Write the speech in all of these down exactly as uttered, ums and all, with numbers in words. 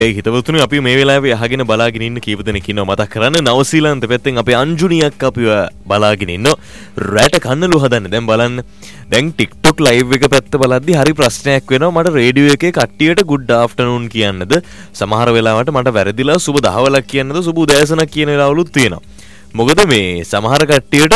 ඒ හිතවතුනි අපි මේ වෙලාවේ අහගෙන බලාගෙන ඉන්න කීප දෙනෙක් ඉන්නවා මතක් කරන්න නවසීලන්ත පැත්තෙන් අපේ අංජුනියක් අපිව බලාගෙන ඉන්නවා රැට කන්නලු හදන්න දැන් බලන්න දැන් TikTok live එක පැත්ත බලද්දි හරි ප්‍රශ්නයක් වෙනවා මට රේඩියෝ එකේ කට්ටියට good afternoon කියන්නද සමහර වෙලාවට මට වැරදිලා සුබ දහවලක් කියන්නද සුබ උදෑසනක් කියන වෙලාවලුත් තියෙනවා මොකද මේ සමහර කට්ටියට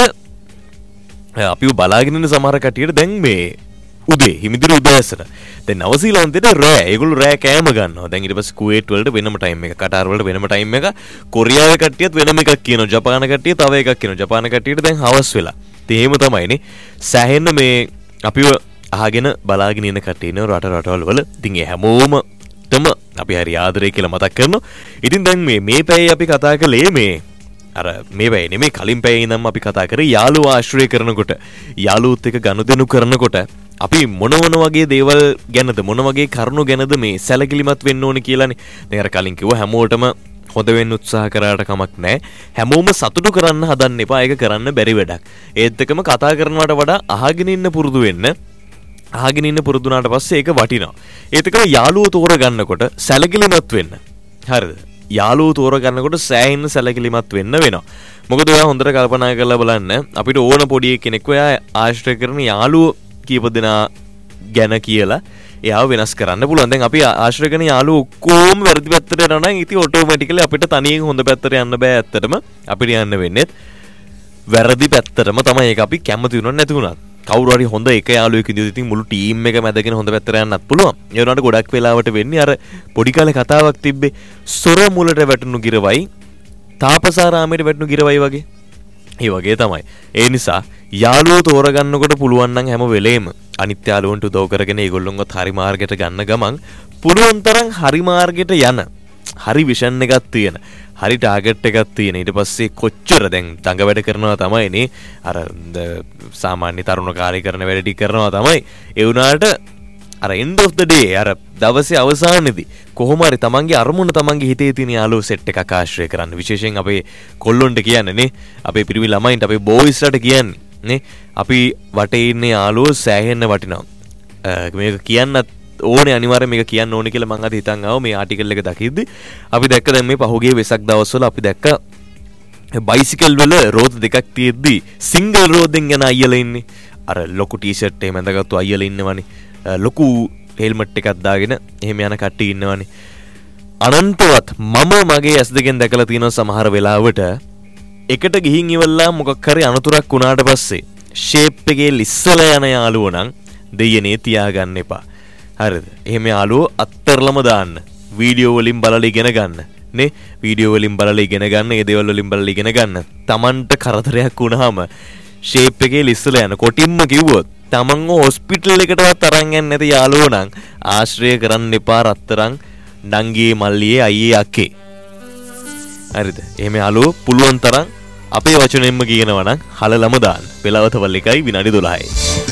අපිව බලාගෙන ඉන්න සමහර කට්ටියට දැන් මේ උදේ හිමිදිරි උදෑසන දැන් නවසීලන්තේට රෑ ඒගොල්ලෝ රෑ කෑම ගන්නවා දැන් ඊට පස්සේ කුවේට් වලට වෙනම ටයිම් එක කටාර් වලට වෙනම ටයිම් එක කොරියාවේ කට්ටියත් වෙනම එකක් කියනවා ජපාන කට්ටිය තව එකක් කියනවා ජපාන කට්ටියට දැන් හවස් වෙලා ඉතින් එහෙම තමයිනේ සෑහෙන්න මේ අපිව අහගෙන බලාගෙන ඉන්න කට්ටිය ඉන්න රට රටවල් වල ඉතින් ඒ හැමෝම තම අපි හරි ආදරේ කියලා මතක් කරනවා ඉතින් දැන් මේ මේ පැයේ අපි කතා කළේ මේ අර මේ පැයේ නෙමෙයි කලින් පැයේ ඉඳන් අපි කතා කරේ යාළුවා ආශ්‍රය කරනකොට යාළුවොත් එක්ක ගනුදෙනු කරනකොට අපි මොන මොන වගේ දේවල් ගැනද මොන වගේ කරුණු ගැනද මේ සැලකිලිමත් වෙන්න ඕනේ කියලානේ. දැන් අර කලින් කිව්වා හැමෝටම හොඳ වෙන්න උත්සාහ කරාට කමක් නැහැ. හැමෝම සතුටු කරන්න හදන්න එපා. ඒක කරන්න බැරි වැඩක්. ඒත් එක්කම කතා කරනවට වඩා අහගෙන ඉන්න පුරුදු වෙන්න. අහගෙන ඉන්න පුරුදු වුණාට පස්සේ ඒක වටිනවා. ඒත් එක්කම යාළුවෝ තෝරගන්නකොට සැලකිලිමත් වෙන්න. හරිද? යාළුවෝ තෝරගන්නකොට සෑහෙන්න සැලකිලිමත් වෙන්න වෙනවා. මොකද ඔයා හොඳට කල්පනා කරලා බලන්න අපිට ඕන පොඩි කෙනෙක් ඔයා ආශ්‍රය කරන යාළුවෝ කීප දෙනා ගැන කියලා එයාව වෙනස් කරන්න පුළුවන්. දැන් අපි ආශ්‍රය කරන යාළුවෝ ඔක්කොම වැරදි පැත්තට යනවා නම් ඉතින් ඔටෝමැටිකලි අපිට තනියෙන් හොඳ පැත්තට යන්න බෑ. ඇත්තටම අපිට යන්න වෙන්නේ වැරදි පැත්තටම තමයි. ඒක අපි කැමති වුණොත් නැති වුණත් කවුරු හරි හොඳ එක යාළුවෙක් ඉඳියොත් ඉතින් මුළු ටීම් එක මැදගෙන හොඳ පැත්තට යන්නත් පුළුවන්. ඒ වුණාට ගොඩක් වෙලාවට වෙන්නේ අර පොඩි කාලේ කතාවක් තිබ්බේ සොර මුලට වැටුණු ගිරවයි තාපසාරාමයට වැටුණු ගිරවයි වගේ. ඒ වගේ තමයි. ඒ නිසා යාළුවෝ තෝරගන්නකොට පුළුවන් නම් හැම වෙලේම අනිත් යාළුවන්ට උදව් කරගෙන ඒගොල්ලොන්වත් හරි මාර්ගයට ගන්න ගමන් පුළුවන් තරම් හරි මාර්ගයට යන හරි විෂන් එකක් තියෙන හරි ටාගට් එකක් තියෙන ඊට පස්සේ කොච්චර දැන් දඟ වැඩ කරනවා තමයිනේ අර සාමාන්‍ය තරුණ කාර්ය කරන වැඩ ටික කරනවා තමයි ඒ වුණාට අර end of the day අර දවසේ අවසානයේදී කොහොම හරි තමන්ගේ අරමුණ තමන්ගේ හිතේ තියෙන යාළුවෝ සෙට් එකක් ආශ්‍රය කරන්න විශේෂයෙන් අපේ කොල්ලොන්ට කියන්නේ නේ අපේ පිරිමි ළමයින්ට අපේ බෝයිස්ලට කියන්නේ නේ අපි වටේ ඉන්න යාළුවෝ සෑහෙන්න වටිනවා මේක කියන්නත් ඕනේ අනිවාර්යයෙන් මේක කියන්න ඕනේ කියලා මම අද හිතන් ආවා මේ ආටිකල් එක දකිද්දි අපි දැක්ක දැන් මේ පහුගිය වෙසක් දවස්වල අපි දැක්ක බයිසිකල් වල රෝද දෙකක් තියෙද්දි සිංගල් රෝදෙන් යන අයියලා ඉන්නේ අර ලොකු ටී-ෂර්ට් එහෙම ඇඳගත්තු අයියලා ඉන්නවනේ ලොකු හෙල්මට් එකක් දාගෙන එහෙම යන කට්ටිය ඉන්නවනේ අනන්තවත් මම මගේ ඇස් දෙකෙන් දැකලා තියෙනවා සමහර වෙලාවට එකට ගිහින් ඉවල්ලා මොකක් හරි අනතුරක් වුණාට පස්සේ ෂේප් එකේ ලිස්සලා යන යාළුවෝ නම් දෙයනේ තියාගන්න එපා. හරිද? එහෙම යාළුවෝ අත්තරලම දාන්න. වීඩියෝ වලින් බලලා ඉගෙන ගන්න. නේ? වීඩියෝ වලින් බලලා ඉගෙන ගන්න, ඒ දේවල් වලින් බලලා ඉගෙන ගන්න. Tamanට කරදරයක් වුණාම ෂේප් එකේ ලිස්සලා යන කොටින්ම කිව්වොත් තමන්ව හොස්පිටල් එකටවත් අරන් යන්නේ නැති යාළුවෝ නම් ආශ්‍රය කරන්න එපා රත්තරන් නංගියේ මල්ලියේ අයියේ අක්කේ. හරිද? එහෙම යාළුවෝ පුළුවන් තරම් අපේ වචනෙන්ම කියනවා නම් හලලම දාන්න. වෙලාවතවල් එකයි විනාඩි දොළහයි.